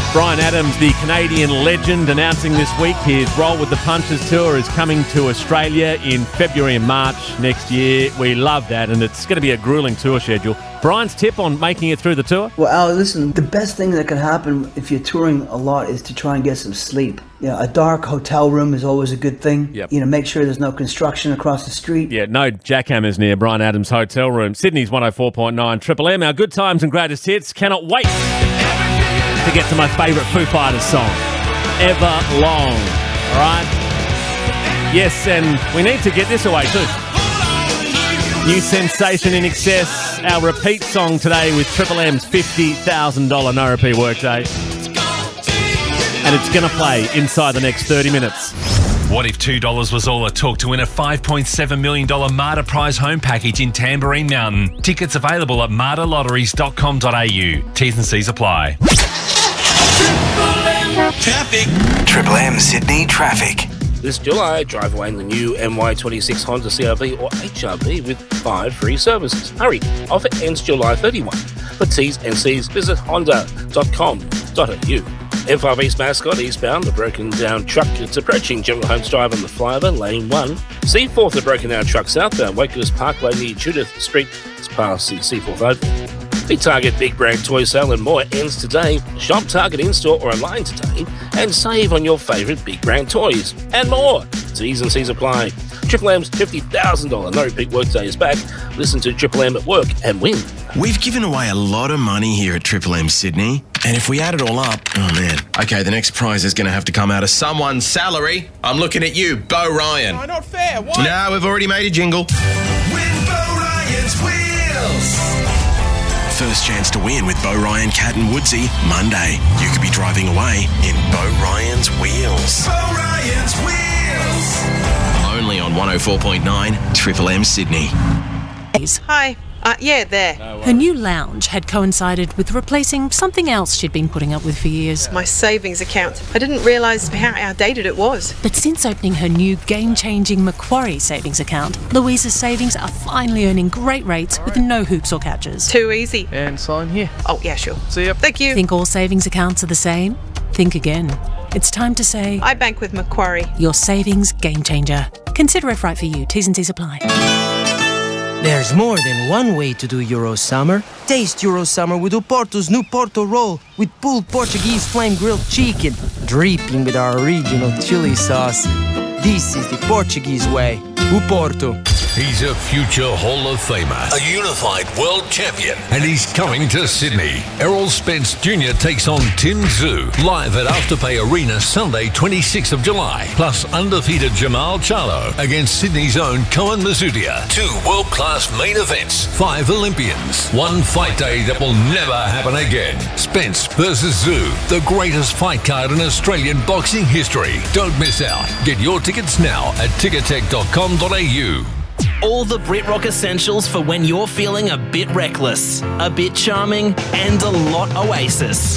Bryan Adams, the Canadian legend, announcing this week his Roll with the Punches tour is coming to Australia in February and March next year. We love that, and it's going to be a grueling tour schedule. Brian's tip on making it through the tour? Well, Al, listen, the best thing that can happen if you're touring a lot is to try and get some sleep. A dark hotel room is always a good thing. Yep. Make sure there's no construction across the street. Yeah, no jackhammers near Bryan Adams' hotel room. Sydney's 104.9 Triple M. Our good times and greatest hits. Cannot wait to get to my favourite Foo Fighters song, Everlong. All right? Yes, and we need to get this away too. New sensation in excess. Our repeat song today with Triple M's $50,000 no repeat workday. And it's going to play inside the next 30 minutes. What if $2 was all it took to win a $5.7 million Marta Prize home package in Tamborine Mountain? Tickets available at martalotteries.com.au. T's and C's apply. Traffic. Triple M Sydney traffic. This July, drive away in the new MY26 Honda CR-V or HRV with 5 free services. Hurry, offer ends July 31. For T's and C's, visit honda.com.au. FRV's mascot eastbound, the broken down truck. It's approaching General Holmes Drive on the flyover, lane 1. Seaforth, the broken down truck southbound, Wakehurst Parkway near Judith Street. It's past the Seaforth Oval. The Target Big Brand Toy Sale and more ends today. Shop Target in-store or online today and save on your favourite Big Brand toys and more. T's and C's apply. Triple M's $50,000 no repeat workday is back. Listen to Triple M at work and win. We've given away a lot of money here at Triple M Sydney, and if we add it all up, oh man. Okay, the next prize is going to have to come out of someone's salary. I'm looking at you, Bo Ryan. No, not fair. What? No, we've already made a jingle. Win Bo Ryan's wheels. First chance to win with Bo Ryan, Cat and Woodsy, Monday. You could be driving away in Bo Ryan's wheels. Bo Ryan's wheels. Only on 104.9 Triple M Sydney. Hi. Yeah, there. Her new lounge had coincided with replacing something else she'd been putting up with for years. My savings account. I didn't realise how outdated it was. But since opening her new game-changing Macquarie savings account, Louisa's savings are finally earning great rates with no hoops or catches. Too easy. And sign here. Oh, yeah, sure. See ya. Thank you. Think all savings accounts are the same? Think again. It's time to say, I bank with Macquarie. Your savings game changer. Consider if right for you. T's and C's apply. There's more than one way to do Eurosummer. Taste Eurosummer with Oporto's new Porto roll with pulled Portuguese flame grilled chicken, dripping with our original chili sauce. This is the Portuguese way. Oporto. He's a future Hall of Famer, a unified world champion, and he's coming to Sydney. Errol Spence Jr. takes on Tim Tszyu live at Afterpay Arena Sunday, 26th of July. Plus undefeated Jamal Charlo against Sydney's own Koen Mazudia. 2 world-class main events, 5 Olympians, 1 fight day that will never happen again. Spence versus Tszyu, the greatest fight card in Australian boxing history. Don't miss out. Get your tickets now at ticketek.com.au. All the BritRock essentials for when you're feeling a bit reckless, a bit charming, and a lot Oasis.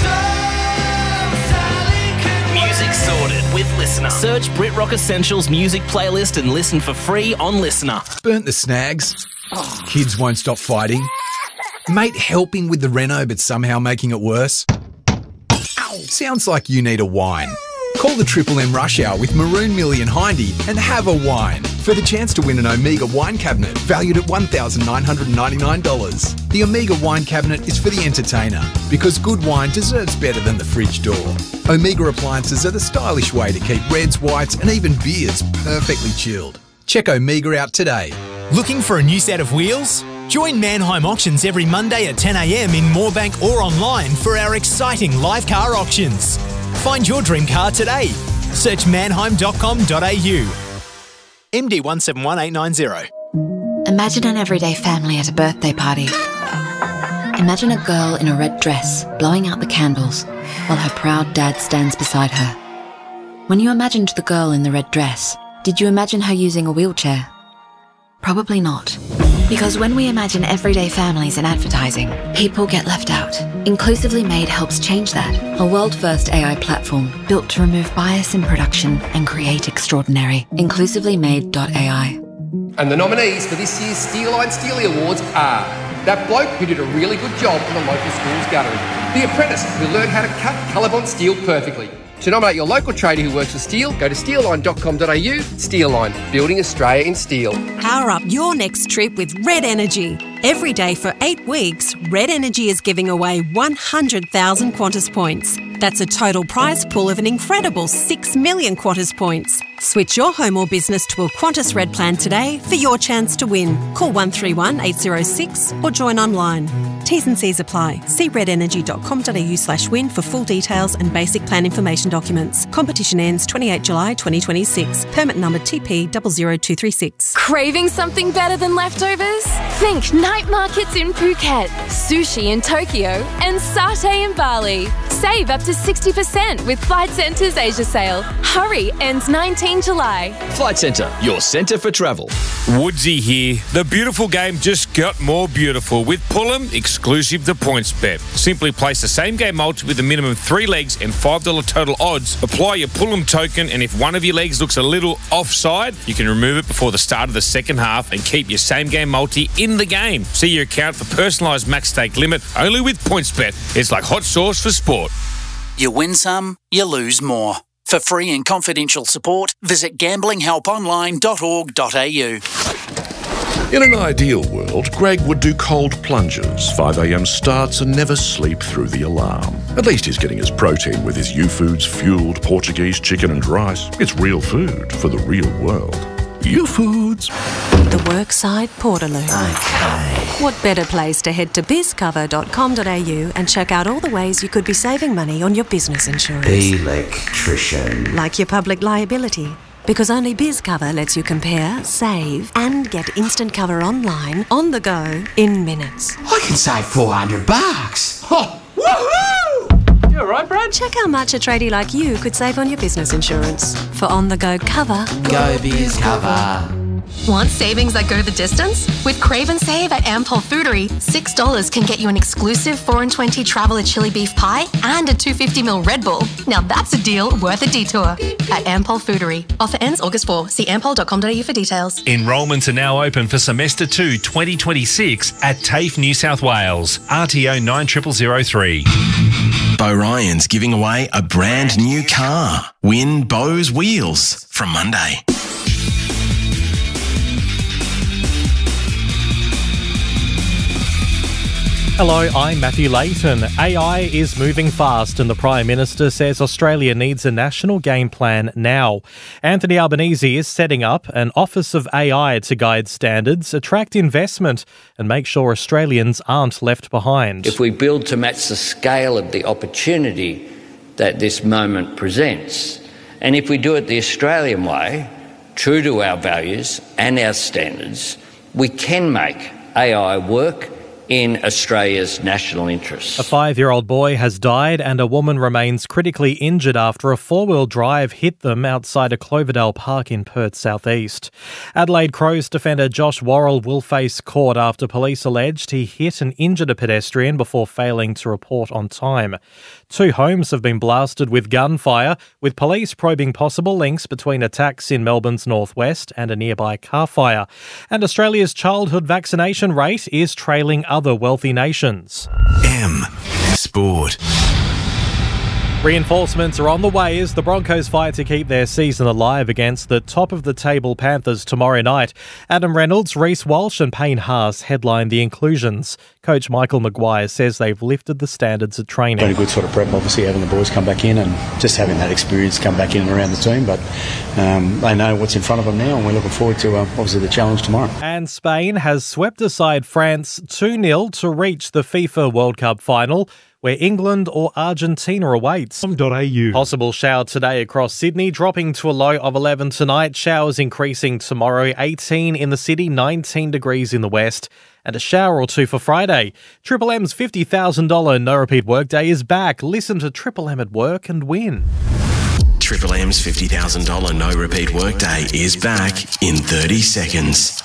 Music sorted with Listener. Search BritRock Essentials music playlist and listen for free on Listener. Burnt the snags. Kids won't stop fighting. Mate helping with the reno but somehow making it worse. Sounds like you need a wine. Call the Triple M Rush Hour with Maroon, Millie and Hindy and have a wine for the chance to win an Omega wine cabinet valued at $1,999. The Omega wine cabinet is for the entertainer because good wine deserves better than the fridge door. Omega appliances are the stylish way to keep reds, whites and even beers perfectly chilled. Check Omega out today. Looking for a new set of wheels? Join Mannheim Auctions every Monday at 10 a.m. in Moorebank or online for our exciting live car auctions. Find your dream car today. Search mannheim.com.au. MD 171890. Imagine an everyday family at a birthday party. Imagine a girl in a red dress blowing out the candles while her proud dad stands beside her. When you imagined the girl in the red dress, did you imagine her using a wheelchair? Probably not. Because when we imagine everyday families in advertising, people get left out. Inclusively Made helps change that. A world-first AI platform built to remove bias in production and create extraordinary. Inclusively-made.ai. And the nominees for this year's Steeline Steely Awards are that bloke who did a really good job in the local school's guttering, The Apprentice will learn how to cut ColourBond steel perfectly. To nominate your local trader who works with steel, go to steelline.com.au. Steelline, building Australia in steel. Power up your next trip with Red Energy. Every day for 8 weeks, Red Energy is giving away 100,000 Qantas points. That's a total prize pool of an incredible 6 million Qantas points. Switch your home or business to a Qantas Red plan today for your chance to win. Call 131 806 or join online. T's and C's apply. See redenergy.com.au/win for full details and basic plan information documents. Competition ends 28 July 2026. Permit number TP00236. Craving something better than leftovers? Think night markets in Phuket, sushi in Tokyo, and satay in Bali. Save up to 60% with Flight Centre's Asia sale. Hurry, ends 19 July. Flight Centre, your centre for travel. Woodsy here. The beautiful game just got more beautiful with Pullum exclusive to PointsBet. Simply place the same game multi with a minimum 3 legs and $5 total odds. Apply your Pullum token, and if one of your legs looks a little offside, you can remove it before the start of the second half and keep your same game multi in the game. See your account for personalised max stake limit only with PointsBet. It's like hot sauce for sport. You win some, you lose more. For free and confidential support, visit gamblinghelponline.org.au. In an ideal world, Greg would do cold plunges, 5 a.m. starts and never sleep through the alarm. At least he's getting his protein with his U-Foods fueled Portuguese chicken and rice. It's real food for the real world. U-Foods. The Workside Portaloo. Okay. What better place to head to bizcover.com.au and check out all the ways you could be saving money on your business insurance. Electrician. Like your public liability. Because only BizCover lets you compare, save, and get instant cover online, on the go, in minutes. I can save $400. Oh, woohoo! You alright, Brad? Check how much a tradie like you could save on your business insurance. For on-the-go cover, go BizCover. Want savings that go the distance? With Crave and Save at Ampol Foodery, $6 can get you an exclusive 4 and 20 Traveller chili beef pie and a 250ml Red Bull. Now that's a deal worth a detour. At Ampol Foodery. Offer ends August 4. See ampol.com.au for details. Enrolments are now open for Semester 2 2026 at TAFE New South Wales. RTO 9003. Bo Ryan's giving away a brand new car. Win Bo's Wheels from Monday. Hello, I'm Matthew Layton. AI is moving fast and the Prime Minister says Australia needs a national game plan now. Anthony Albanese is setting up an Office of AI to guide standards, attract investment and make sure Australians aren't left behind. If we build to match the scale of the opportunity that this moment presents, and if we do it the Australian way, true to our values and our standards, we can make AI work in Australia's national interest. A 5-year-old boy has died and a woman remains critically injured after a 4-wheel drive hit them outside a Cloverdale Park in Perth southeast. Adelaide Crows defender Josh Worrell will face court after police alleged he hit and injured a pedestrian before failing to report on time. 2 homes have been blasted with gunfire, with police probing possible links between attacks in Melbourne's northwest and a nearby car fire. And Australia's childhood vaccination rate is trailing other wealthy nations. M Sport. Reinforcements are on the way as the Broncos fight to keep their season alive against the top-of-the-table Panthers tomorrow night. Adam Reynolds, Reece Walsh and Payne Haas headline the inclusions. Coach Michael Maguire says they've lifted the standards of training. Been a good sort of prep, obviously, having the boys come back in and just having that experience come back in and around the team. But they know what's in front of them now, and we're looking forward to, obviously, the challenge tomorrow. And Spain has swept aside France 2-0 to reach the FIFA World Cup final, where England or Argentina awaits. Possible shower today across Sydney, dropping to a low of 11 tonight. Showers increasing tomorrow, 18 in the city, 19 degrees in the west. And a shower or two for Friday. Triple M's $50,000 no-repeat workday is back. Listen to Triple M at work and win. Triple M's $50,000 no-repeat workday is back in 30 seconds.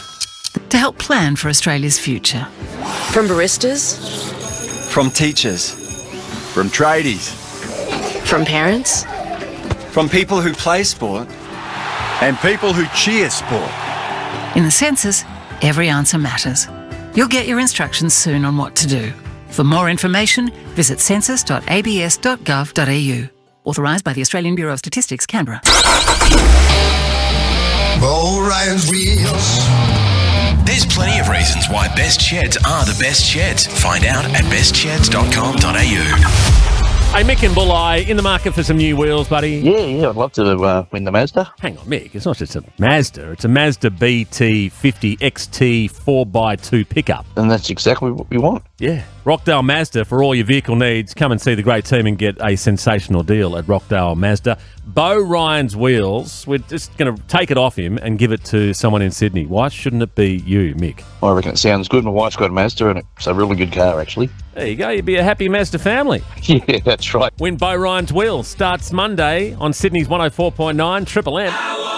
To help plan for Australia's future. From baristas. From teachers. From tradies. From parents. From people who play sport. And people who cheer sport. In the census, every answer matters. You'll get your instructions soon on what to do. For more information, visit census.abs.gov.au. Authorised by the Australian Bureau of Statistics, Canberra. Bo Ryan's Wheels. There's plenty of reasons why best sheds are the best sheds. Find out at bestsheds.com.au. Hey, Mick and Bulli, in the market for some new wheels, buddy? Yeah, I'd love to win the Mazda. Hang on, Mick, it's not just a Mazda, it's a Mazda BT50 XT 4x2 pickup. And that's exactly what we want. Yeah. Rockdale Mazda, for all your vehicle needs, come and see the great team and get a sensational deal at Rockdale Mazda. Bo Ryan's Wheels, we're just going to take it off him and give it to someone in Sydney. Why shouldn't it be you, Mick? I reckon it sounds good. My wife's got a Mazda and it's a really good car, actually. There you go, you'd be a happy Mazda family. Yeah, that's right. Win Bo Ryan's Wheels starts Monday on Sydney's 104.9 Triple M.